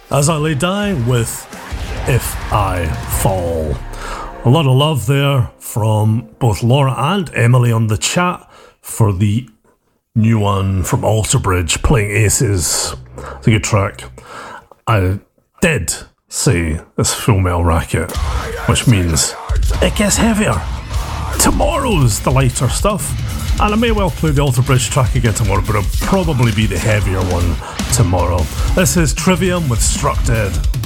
As I Lay Dying with If I Fall. A lot of love there from both Laura and Emily on the chat for the new one from Alter Bridge, Playing Aces. It's a good track. I did say it's Full Metal Racket, which means it gets heavier. Tomorrow's the lighter stuff, and I may well play the Alter Bridge track again tomorrow, but it'll probably be the heavier one tomorrow. This is Trivium with Struck Dead.